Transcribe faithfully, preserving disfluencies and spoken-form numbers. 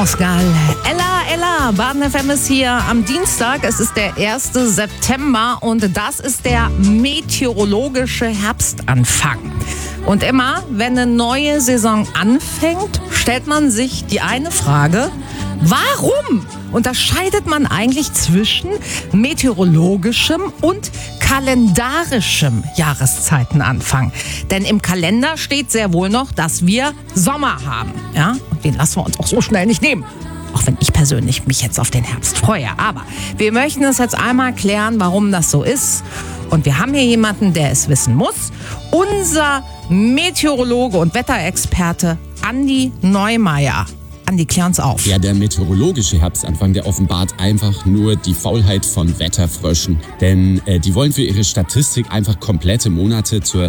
Pascal. Ella, Ella, Baden F M ist hier am Dienstag. Es ist der erste September und das ist der meteorologische Herbstanfang. Und immer, wenn eine neue Saison anfängt, stellt man sich die eine Frage: Warum unterscheidet man eigentlich zwischen meteorologischem und kalendarischem Jahreszeitenanfang? Denn im Kalender steht sehr wohl noch, dass wir Sommer haben. Ja? Und den lassen wir uns auch so schnell nicht nehmen. Auch wenn ich persönlich mich jetzt auf den Herbst freue. Aber wir möchten es jetzt einmal klären, warum das so ist. Und wir haben hier jemanden, der es wissen muss. Unser Meteorologe und Wetterexperte Andi Neumeier. Andi, klär uns auf. Ja, der meteorologische Herbstanfang, der offenbart einfach nur die Faulheit von Wetterfröschen. Denn äh, die wollen für ihre Statistik einfach komplette Monate zur